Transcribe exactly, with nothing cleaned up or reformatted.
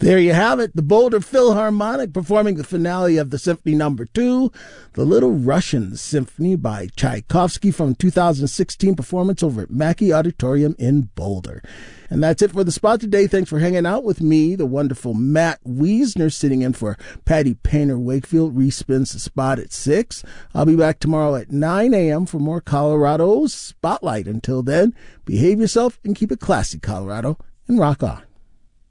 There you have it, the Boulder Philharmonic performing the finale of the Symphony Number Two, the Little Russian Symphony by Tchaikovsky from two thousand sixteen performance over at Mackey Auditorium in Boulder. And that's it for the spot today. Thanks for hanging out with me, the wonderful Matt Wiesner, sitting in for Patty Painter Wakefield. Respins the spot at six. I'll be back tomorrow at nine a.m. for more Colorado Spotlight. Until then, behave yourself and keep it classy, Colorado, and rock on.